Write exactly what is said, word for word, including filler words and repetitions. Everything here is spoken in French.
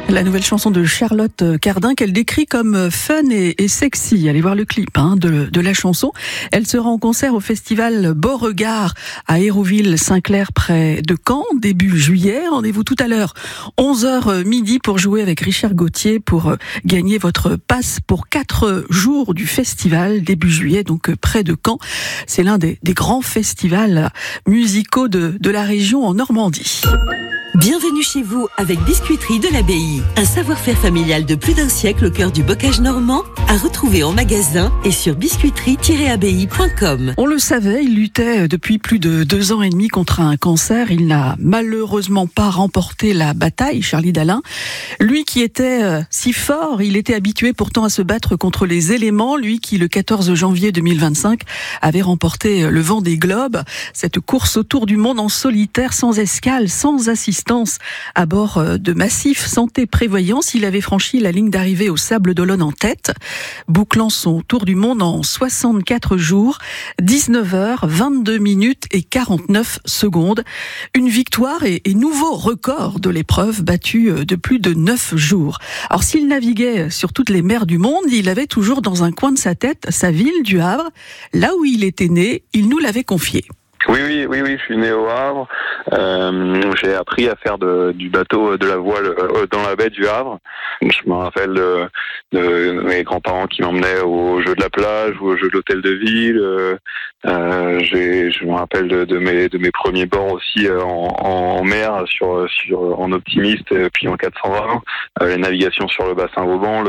La nouvelle chanson de Charlotte Cardin qu'elle décrit comme fun et, et sexy. Allez voir le clip hein, de, de la chanson. Elle sera en concert au festival Beauregard à Hérouville-Saint-Clair près de Caen, début juillet. Rendez-vous tout à l'heure, onze heures midi pour jouer avec Richard Gauthier pour gagner votre passe pour quatre jours du festival début juillet, donc près de Caen. C'est l'un des, des grands festivals musicaux de, de la région en Normandie. Bienvenue chez vous avec Biscuiterie de l'Abbaye. Un savoir-faire familial de plus d'un siècle au cœur du bocage normand, à retrouver en magasin et sur biscuiterie tiret abbaye point com. On le savait, il luttait depuis plus de deux ans et demi contre un cancer. Il n'a malheureusement pas remporté la bataille, Charlie Dalin. Lui qui était si fort, il était habitué pourtant à se battre contre les éléments. Lui qui, le quatorze janvier deux mille vingt-cinq, avait remporté le Vendée Globe, cette course autour du monde en solitaire, sans escale, sans assistance, à bord de Massif Santé Prévoyance. Il avait franchi la ligne d'arrivée au Sable d'Olonne en tête, bouclant son tour du monde en soixante-quatre jours, dix-neuf heures, vingt-deux minutes et quarante-neuf secondes. Une victoire et, et nouveau record de l'épreuve battue de plus de neuf jours. Alors s'il naviguait sur toutes les mers du monde, il avait toujours dans un coin de sa tête sa ville du Havre, là où il était né. Il nous l'avait confié. Oui, oui, oui, oui, je suis né au Havre. Euh, j'ai appris à faire de, du bateau, de la voile euh, dans la baie du Havre. Je me rappelle de, de mes grands-parents qui m'emmenaient au jeu de la plage ou au jeu de l'hôtel de ville. Euh, j'ai, je me rappelle de, de mes de mes premiers bords aussi euh, en, en mer sur sur en optimiste puis en quatre cent vingt. Euh, les navigations sur le bassin Vauban.